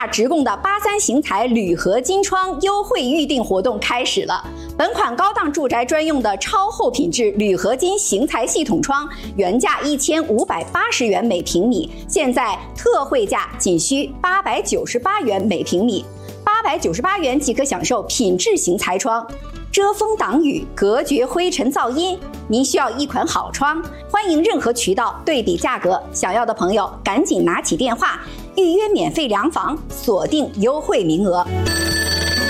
直供的83型材铝合金窗优惠预订活动开始了。本款高档住宅专用的超厚品质铝合金型材系统窗，原价1580元每平米，现在特惠价仅需898元每平米，898元即可享受品质型材窗，遮风挡雨，隔绝灰尘噪音。您需要一款好窗，欢迎任何渠道对比价格，想要的朋友赶紧拿起电话预约免费量房，锁定优惠名额。